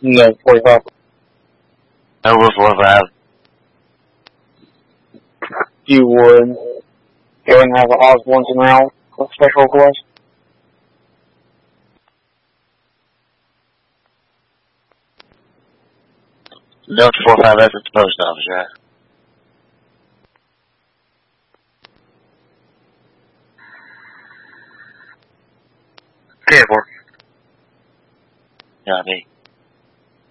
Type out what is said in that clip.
No, 45. Over 45. You would go and have an Osborne's in round with special request. Delta 45, that's at the post office, right? Okay, 4. Copy.